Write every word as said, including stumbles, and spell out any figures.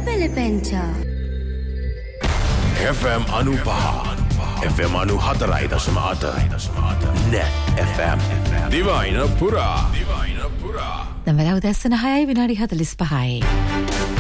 බැලපෙන්චා F M අනුපහ F M අනු හතරයි දශම අට Net F M දිවයින පුරා දැන් වෙලාව දැස්සන හයයි විනාඩි හතළිස් පහයි